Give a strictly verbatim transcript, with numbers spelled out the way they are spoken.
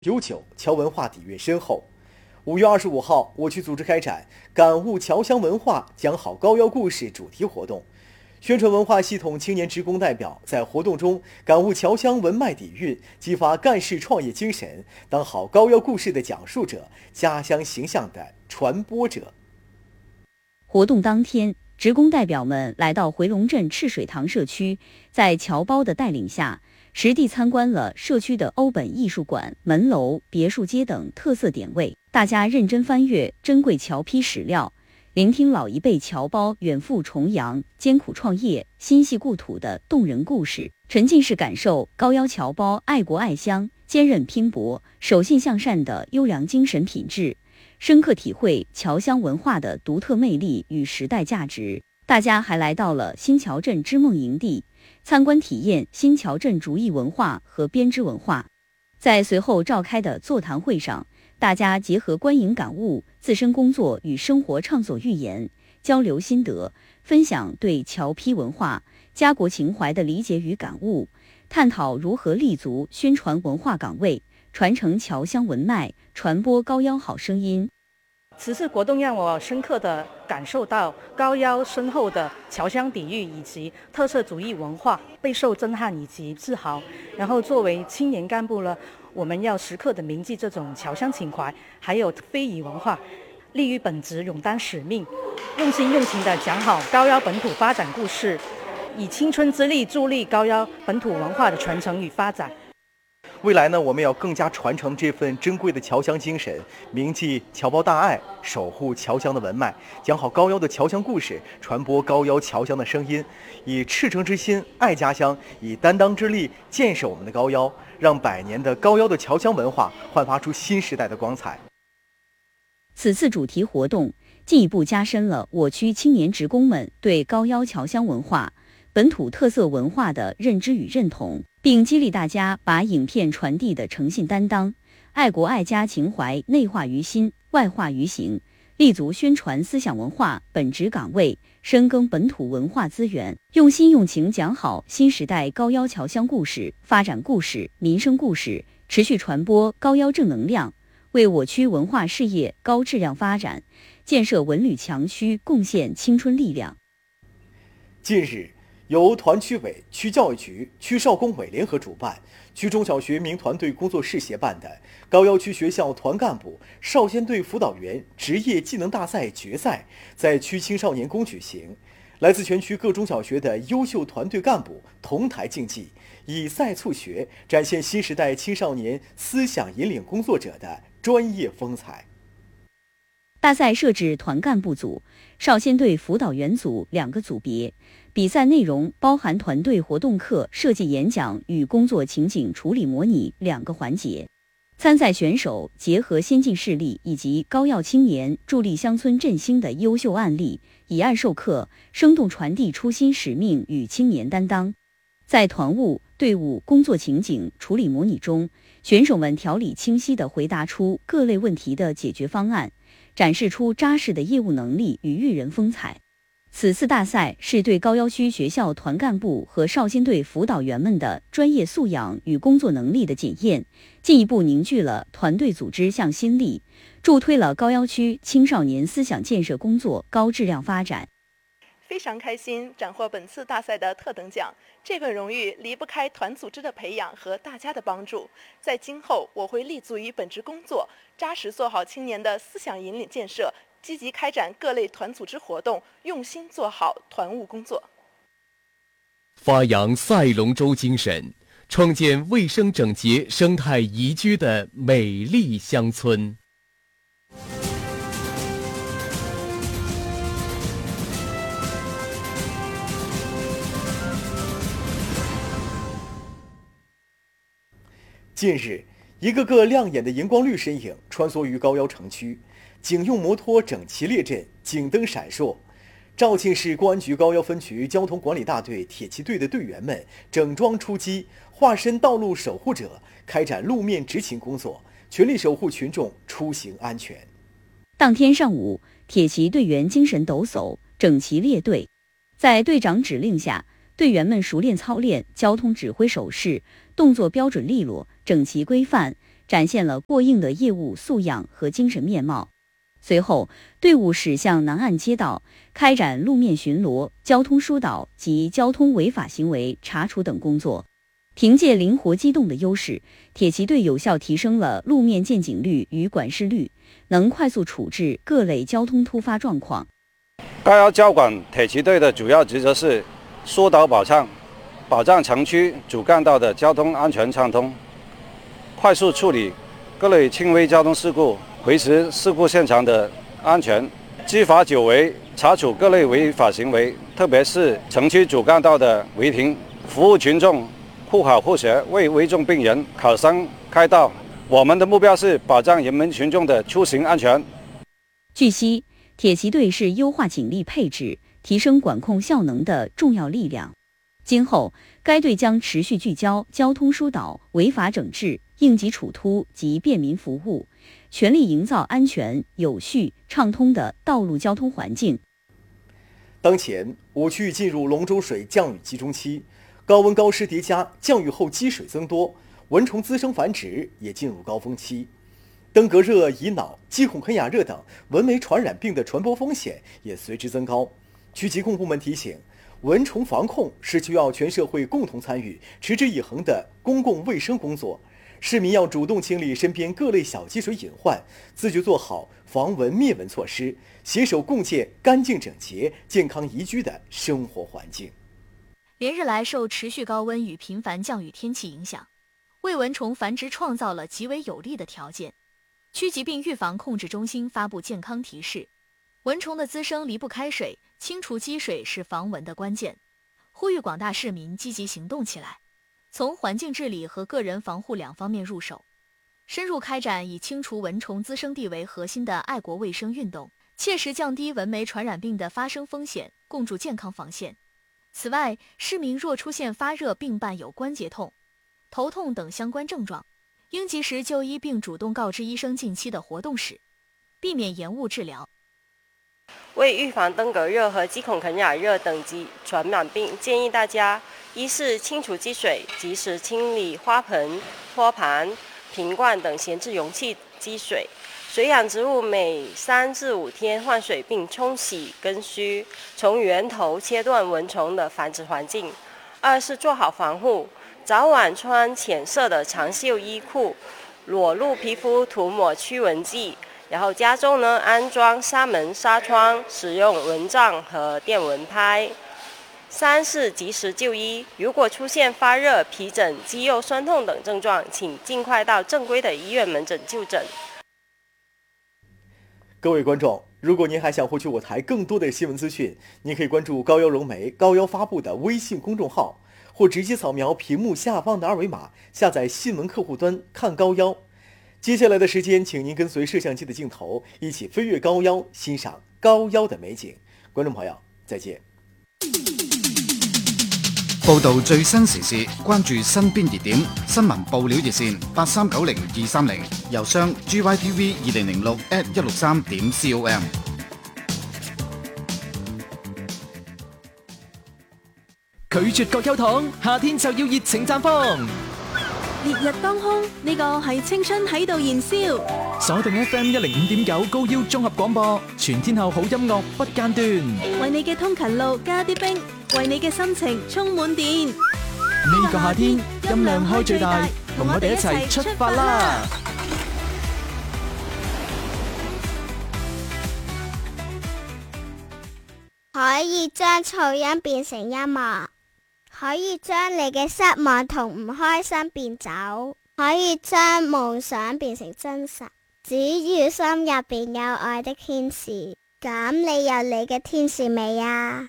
悠久，侨文化底蕴深厚。五月二十五号，我区组织开展“感悟侨乡文化，讲好高邮故事”主题活动。宣传文化系统青年职工代表在活动中感悟侨乡文脉底蕴，激发干事创业精神，当好高邮故事的讲述者，家乡形象的传播者。 活动当天，职工代表们来到回龙镇赤水塘社区，在侨胞的带领下，实地参观了社区的欧本艺术馆、门楼、别墅街等特色点位。大家认真翻阅珍贵侨坯史料，聆听老一辈侨胞远赴重洋、艰苦创业、心系故土的动人故事，沉浸式感受高邮侨胞爱国爱乡、坚韧拼搏、守信向善的优良精神品质，深刻体会侨乡文化的独特魅力与时代价值。大家还来到了新侨镇织梦营地，参观体验新侨镇竹艺文化和编织文化。在随后召开的座谈会上，大家结合观影感悟、自身工作与生活畅所欲言，交流心得，分享对侨坯文化、家国情怀的理解与感悟，探讨如何立足宣传文化岗位，传承侨乡文脉，传播高邮好声音。 此次活动让我深刻地感受到高邮深厚的侨乡底蕴以及特色主义文化，备受震撼以及自豪。然后作为青年干部呢，我们要时刻地铭记这种侨乡情怀，还有非遗文化，立于本职，勇担使命，用心用情地讲好高邮本土发展故事，以青春之力助力高邮本土文化的传承与发展。 未来呢，我们要更加传承这份珍贵的侨乡精神，铭记侨胞大爱，守护侨乡的文脉，讲好高邮的侨乡故事，传播高邮侨乡的声音，以赤诚之心爱家乡，以担当之力建设我们的高邮，让百年的高邮的侨乡文化焕发出新时代的光彩。 此次主题活动进一步加深了我区青年职工们对高邮侨乡文化、本土特色文化的认知与认同，并激励大家把影片传递的诚信担当、爱国爱家情怀内化于心、外化于行，立足宣传思想文化本职岗位，深耕本土文化资源，用心用情讲好新时代高邮侨乡故事、发展故事、民生故事，持续传播高邮正能量，为我区文化事业高质量发展、建设文旅强区贡献青春力量。 近日，由团区委、区教育局、区少工委联合主办，区中小学民团队工作室协办的高邮区学校团干部、少先队辅导员职业技能大赛决赛在区青少年宫举行。来自全区各中小学的优秀团队干部同台竞技，以赛促学，展现新时代青少年思想引领工作者的专业风采。 大赛设置团干部组、少先队辅导员组两个组别，比赛内容包含团队活动课、设计演讲与工作情景处理模拟两个环节。参赛选手结合先进事例以及高邮青年助力乡村振兴的优秀案例，以案授课，生动传递初心使命与青年担当。在团务、队伍工作情景处理模拟中，选手们条理清晰地回答出各类问题的解决方案，展示出扎实的业务能力与育人风采。此次大赛是对高邮区学校团干部和少先队辅导员们的专业素养与工作能力的检验，进一步凝聚了团队组织向心力，助推了高邮区青少年思想建设工作高质量发展。 非常开心斩获本次大赛的特等奖，这份荣誉离不开团组织的培养和大家的帮助。在今后，我会立足于本职工作，扎实做好青年的思想引领建设，积极开展各类团组织活动，用心做好团务工作。 发扬赛龙舟精神，创建卫生整洁、生态宜居的美丽乡村。 近日，一个个亮眼的荧光绿身影穿梭于高邮城区，警用摩托整齐列阵，警灯闪烁。肇庆市公安局高邮分局交通管理大队铁骑队的队员们整装出击，化身道路守护者，开展路面执勤工作，全力守护群众出行安全。 当天上午，铁骑队员精神抖擞，整齐列队，在队长指令下，队员们熟练操练交通指挥手势，动作标准利落、整齐规范， 展现了过硬的业务素养和精神面貌。随后，队伍驶向南岸街道，开展路面巡逻、交通疏导及交通违法行为查处等工作。凭借灵活机动的优势，铁骑队有效提升了路面见警率与管事率，能快速处置各类交通突发状况。 高腰交管铁骑队的主要职责是疏导保障，保障城区主干道的交通安全畅通，快速处理各类轻微交通事故，维持事故现场的安全，稽罚久违，查处各类违法行为，特别是城区主干道的违停，服务群众，护好护学，为危重病人、考生开道。我们的目标是保障人民群众的出行安全。 据悉，铁骑队是优化警力配置、提升管控效能的重要力量。今后，该队将持续聚焦交通疏导、违法整治、应急处突及便民服务，全力营造安全、有序、畅通的道路交通环境。 当前，五区进入龙舟水降雨集中期，高温高湿叠加，降雨后积水增多，蚊虫滋生繁殖也进入高峰期。登革热、乙脑、鸡孔肯雅热等蚊媒传染病的传播风险也随之增高。区疾控部门提醒，蚊虫防控是需要全社会共同参与、持之以恒的公共卫生工作。市民要主动清理身边各类小积水隐患，自觉做好防蚊灭蚊措施，携手共建干净整洁、健康宜居的生活环境。 连日来受持续高温与频繁降雨天气影响，为蚊虫繁殖创造了极为有利的条件。区疾病预防控制中心发布健康提示，蚊虫的滋生离不开水，清除积水是防蚊的关键，呼吁广大市民积极行动起来，从环境治理和个人防护两方面入手，深入开展以清除蚊虫滋生地为核心的爱国卫生运动，切实降低蚊媒传染病的发生风险，共筑健康防线。此外，市民若出现发热并伴有关节痛、头痛等相关症状，应及时就医并主动告知医生近期的活动史，避免延误治疗。 为预防登革热和鸡孔肯雅热等疾传染病，建议大家一是清除积水，及时清理花盆、托盘、瓶罐等闲置容器积水。水养植物每三至五天换水并冲洗根须，从源头切断蚊虫的繁殖环境。二是做好防护，早晚穿浅色的长袖衣裤，裸露皮肤涂抹驱蚊剂，然后家中呢安装纱门纱窗，使用蚊帐和电蚊拍。三是及时就医，如果出现发热、皮疹、肌肉酸痛等症状，请尽快到正规的医院门诊就诊。 各位观众，如果您还想获取我台更多的新闻资讯，您可以关注高腰融媒高腰发布的微信公众号，或直接扫描屏幕下方的二维码，下载新闻客户端看高腰。接下来的时间，请您跟随摄像机的镜头，一起飞越高腰，欣赏高腰的美景。观众朋友，再见。 報道最新時事，關注身邊熱點，新聞報料熱線八三九零二三零，郵箱 g y t v 二零零六 at 一六三點 com。 拒絕葛優糖，夏天就要熱情綻放。 烈日當空，呢個係青春喺度燃燒。 鎖定 F M 一零五點九高腰綜合廣播，全天候好音樂不間斷。 為你嘅通勤路加啲冰，為你嘅心情充滿電。 呢個夏天音量開最大，同我哋一齊出發啦！ 可以將噪音變成音樂，可以將你嘅失望同唔開心變走，可以將夢想變成真實。只要心入邊有愛的天使，咁你有你嘅天使未啊？